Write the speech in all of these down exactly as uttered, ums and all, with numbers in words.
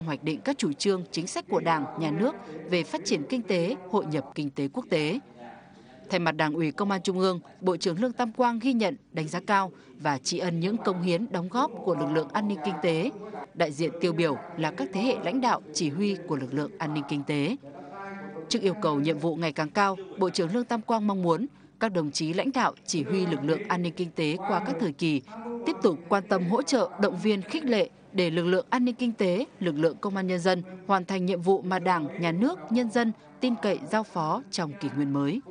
hoạch định các chủ trương, chính sách của Đảng, Nhà nước về phát triển kinh tế, hội nhập kinh tế quốc tế. Thay mặt Đảng ủy Công an Trung ương, Bộ trưởng Lương Tam Quang ghi nhận, đánh giá cao và tri ân những công hiến đóng góp của lực lượng an ninh kinh tế. Đại diện tiêu biểu là các thế hệ lãnh đạo chỉ huy của lực lượng an ninh kinh tế. Trước yêu cầu nhiệm vụ ngày càng cao, Bộ trưởng Lương Tam Quang mong muốn các đồng chí lãnh đạo chỉ huy lực lượng an ninh kinh tế qua các thời kỳ tiếp tục quan tâm hỗ trợ, động viên, khích lệ để lực lượng an ninh kinh tế, lực lượng công an nhân dân hoàn thành nhiệm vụ mà Đảng, Nhà nước, nhân dân tin cậy giao phó trong kỷ nguyên mới.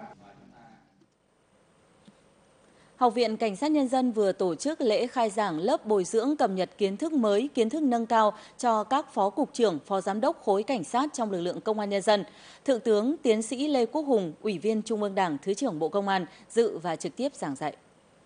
Học viện Cảnh sát Nhân dân vừa tổ chức lễ khai giảng lớp bồi dưỡng cập nhật kiến thức mới, kiến thức nâng cao cho các phó cục trưởng, phó giám đốc khối cảnh sát trong lực lượng công an nhân dân. Thượng tướng Tiến sĩ Lê Quốc Hùng, Ủy viên Trung ương Đảng, Thứ trưởng Bộ Công an dự và trực tiếp giảng dạy.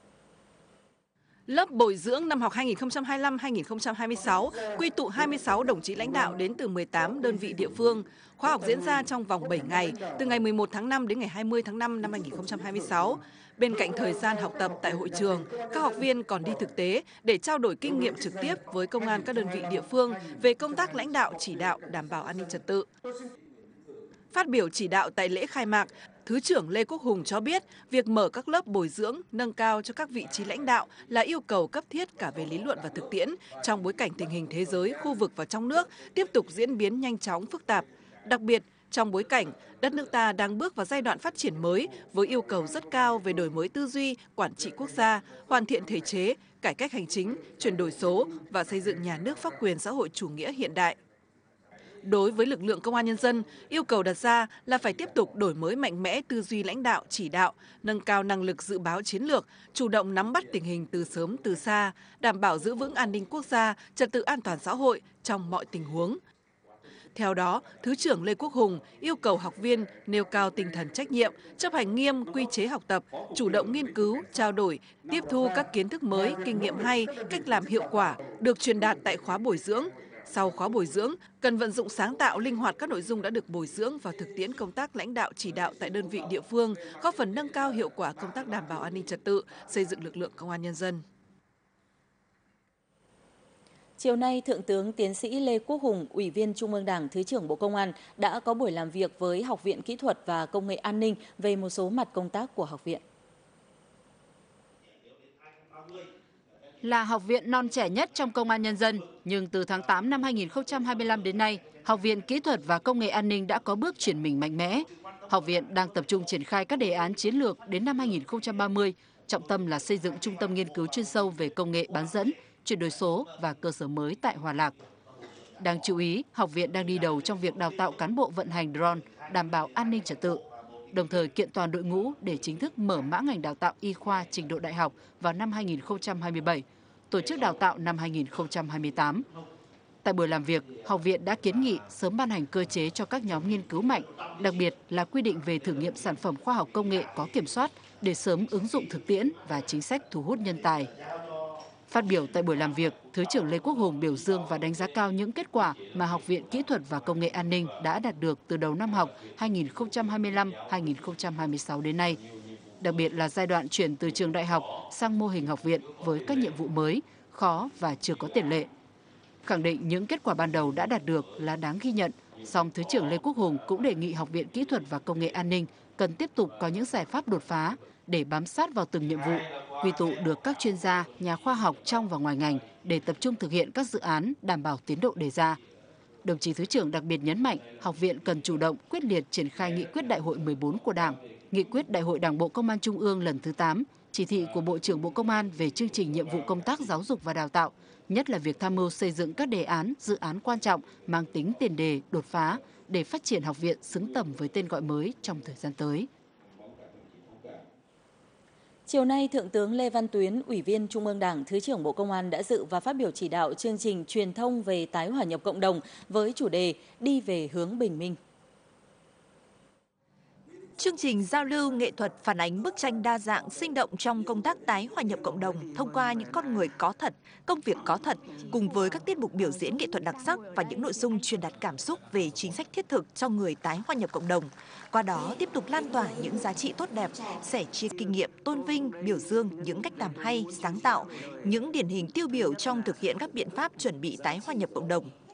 Lớp bồi dưỡng năm học hai nghìn không trăm hai mươi lăm hai nghìn không trăm hai mươi sáu quy tụ hai mươi sáu đồng chí lãnh đạo đến từ mười tám đơn vị địa phương. Khóa học diễn ra trong vòng bảy ngày, từ ngày mười một tháng năm đến ngày hai mươi tháng năm năm hai nghìn không trăm hai mươi sáu. Bên cạnh thời gian học tập tại hội trường, các học viên còn đi thực tế để trao đổi kinh nghiệm trực tiếp với công an các đơn vị địa phương về công tác lãnh đạo, chỉ đạo, đảm bảo an ninh trật tự. Phát biểu chỉ đạo tại lễ khai mạc, Thứ trưởng Lê Quốc Hùng cho biết, việc mở các lớp bồi dưỡng, nâng cao cho các vị trí lãnh đạo là yêu cầu cấp thiết cả về lý luận và thực tiễn, trong bối cảnh tình hình thế giới, khu vực và trong nước tiếp tục diễn biến nhanh chóng, phức tạp. Đặc biệt, trong bối cảnh đất nước ta đang bước vào giai đoạn phát triển mới với yêu cầu rất cao về đổi mới tư duy, quản trị quốc gia, hoàn thiện thể chế, cải cách hành chính, chuyển đổi số và xây dựng nhà nước pháp quyền xã hội chủ nghĩa hiện đại. Đối với lực lượng công an nhân dân, yêu cầu đặt ra là phải tiếp tục đổi mới mạnh mẽ tư duy lãnh đạo, chỉ đạo, nâng cao năng lực dự báo chiến lược, chủ động nắm bắt tình hình từ sớm từ xa, đảm bảo giữ vững an ninh quốc gia, trật tự an toàn xã hội trong mọi tình huống. Theo đó, Thứ trưởng Lê Quốc Hùng yêu cầu học viên nêu cao tinh thần trách nhiệm, chấp hành nghiêm quy chế học tập, chủ động nghiên cứu, trao đổi, tiếp thu các kiến thức mới, kinh nghiệm hay, cách làm hiệu quả được truyền đạt tại khóa bồi dưỡng. Sau khóa bồi dưỡng, cần vận dụng sáng tạo, linh hoạt các nội dung đã được bồi dưỡng vào thực tiễn công tác lãnh đạo chỉ đạo tại đơn vị địa phương, góp phần nâng cao hiệu quả công tác đảm bảo an ninh trật tự, xây dựng lực lượng công an nhân dân. Chiều nay, Thượng tướng Tiến sĩ Lê Quốc Hùng, Ủy viên Trung ương Đảng, Thứ trưởng Bộ Công an đã có buổi làm việc với Học viện Kỹ thuật và Công nghệ An ninh về một số mặt công tác của học viện. Là học viện non trẻ nhất trong Công an Nhân dân, nhưng từ tháng tám năm hai nghìn không trăm hai mươi lăm đến nay, Học viện Kỹ thuật và Công nghệ An ninh đã có bước chuyển mình mạnh mẽ. Học viện đang tập trung triển khai các đề án chiến lược đến năm hai nghìn không trăm ba mươi, trọng tâm là xây dựng trung tâm nghiên cứu chuyên sâu về công nghệ bán dẫn, chuyển đổi số và cơ sở mới tại Hòa Lạc. Đáng chú ý, học viện đang đi đầu trong việc đào tạo cán bộ vận hành drone, đảm bảo an ninh trật tự, đồng thời kiện toàn đội ngũ để chính thức mở mã ngành đào tạo y khoa trình độ đại học vào năm hai nghìn không trăm hai mươi bảy, tổ chức đào tạo năm hai nghìn không trăm hai mươi tám. Tại buổi làm việc, học viện đã kiến nghị sớm ban hành cơ chế cho các nhóm nghiên cứu mạnh, đặc biệt là quy định về thử nghiệm sản phẩm khoa học công nghệ có kiểm soát để sớm ứng dụng thực tiễn và chính sách thu hút nhân tài. Phát biểu tại buổi làm việc, Thứ trưởng Lê Quốc Hùng biểu dương và đánh giá cao những kết quả mà Học viện Kỹ thuật và Công nghệ An ninh đã đạt được từ đầu năm học hai nghìn không trăm hai mươi lăm hai nghìn không trăm hai mươi sáu đến nay. Đặc biệt là giai đoạn chuyển từ trường đại học sang mô hình học viện với các nhiệm vụ mới, khó và chưa có tiền lệ. Khẳng định những kết quả ban đầu đã đạt được là đáng ghi nhận, song Thứ trưởng Lê Quốc Hùng cũng đề nghị Học viện Kỹ thuật và Công nghệ An ninh cần tiếp tục có những giải pháp đột phá để bám sát vào từng nhiệm vụ, quy tụ được các chuyên gia, nhà khoa học trong và ngoài ngành để tập trung thực hiện các dự án đảm bảo tiến độ đề ra. Đồng chí Thứ trưởng đặc biệt nhấn mạnh, học viện cần chủ động, quyết liệt triển khai nghị quyết Đại hội mười bốn của Đảng, nghị quyết Đại hội Đảng bộ Công an Trung ương lần thứ tám, chỉ thị của Bộ trưởng Bộ Công an về chương trình nhiệm vụ công tác giáo dục và đào tạo, nhất là việc tham mưu xây dựng các đề án, dự án quan trọng mang tính tiền đề, đột phá để phát triển học viện xứng tầm với tên gọi mới trong thời gian tới. Chiều nay, Thượng tướng Lê Văn Tuyến, Ủy viên Trung ương Đảng, Thứ trưởng Bộ Công an đã dự và phát biểu chỉ đạo chương trình truyền thông về tái hòa nhập cộng đồng với chủ đề Đi về hướng bình minh. Chương trình giao lưu nghệ thuật phản ánh bức tranh đa dạng sinh động trong công tác tái hòa nhập cộng đồng thông qua những con người có thật, công việc có thật, cùng với các tiết mục biểu diễn nghệ thuật đặc sắc và những nội dung truyền đạt cảm xúc về chính sách thiết thực cho người tái hòa nhập cộng đồng. Qua đó tiếp tục lan tỏa những giá trị tốt đẹp, sẻ chia kinh nghiệm, tôn vinh, biểu dương những cách làm hay, sáng tạo, những điển hình tiêu biểu trong thực hiện các biện pháp chuẩn bị tái hòa nhập cộng đồng.